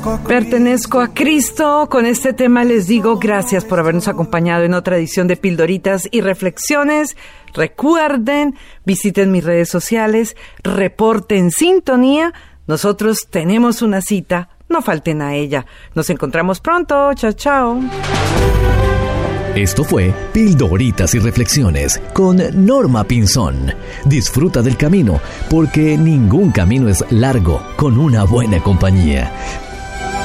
Pertenezco a Cristo. Con este tema les digo gracias por habernos acompañado en otra edición de Pildoritas y Reflexiones. Recuerden, visiten mis redes sociales, reporten sintonía. Nosotros tenemos una cita, no falten a ella. Nos encontramos pronto. Chao, chao. Esto fue Pildoritas y Reflexiones con Norma Pinzón. Disfruta del camino, porque ningún camino es largo con una buena compañía.